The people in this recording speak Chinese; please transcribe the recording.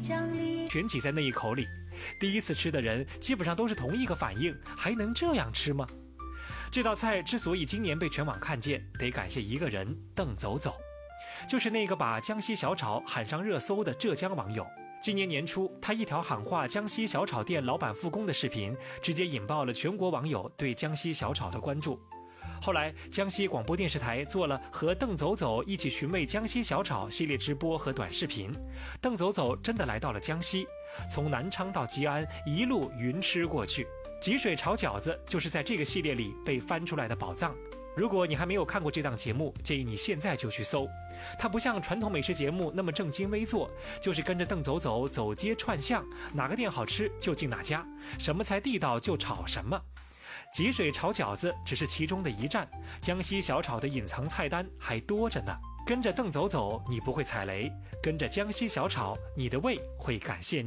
全挤在那一口里。第一次吃的人基本上都是同一个反应，还能这样吃吗？这道菜之所以今年被全网看见，得感谢一个人，邓走走，就是那个把江西小炒喊上热搜的浙江网友。今年年初，他一条喊话江西小炒店老板复工的视频，直接引爆了全国网友对江西小炒的关注。后来，江西广播电视台做了和邓走走一起寻味江西小炒系列直播和短视频。邓走走真的来到了江西，从南昌到吉安，一路云吃过去。吉水炒饺子就是在这个系列里被翻出来的宝藏。如果你还没有看过这档节目，建议你现在就去搜。它不像传统美食节目那么正襟危坐，就是跟着邓走走走街串巷，哪个店好吃就进哪家，什么菜地道就炒什么。吉水炒饺子只是其中的一站，江西小炒的隐藏菜单还多着呢。跟着邓走走，你不会踩雷；跟着江西小炒，你的胃会感谢你。